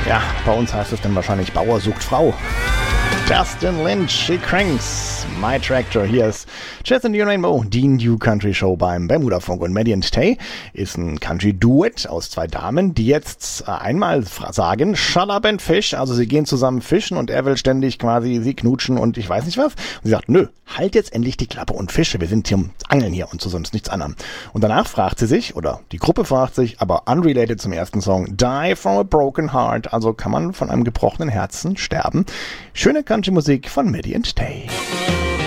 Ja, bei uns heißt es dann wahrscheinlich Bauer sucht Frau. Justin Lynch, She Cranks, My Tractor. Hier ist Jazz in the Rainbow, die New Country Show beim Bermuda Funk. Und Maddie and Tay ist ein Country-Duett aus zwei Damen, die jetzt einmal sagen, shut up and fish. Also sie gehen zusammen fischen und er will ständig quasi sie knutschen und ich weiß nicht was. Und sie sagt, nö, halt jetzt endlich die Klappe und fische. Wir sind hier um Angeln hier und zu sonst nichts anderem. Und danach fragt sie sich, oder die Gruppe fragt sich, aber unrelated zum ersten Song, Die from a Broken Heart. Also kann man von einem gebrochenen Herzen sterben. Schöne Country-Musik von Maddie and Tay.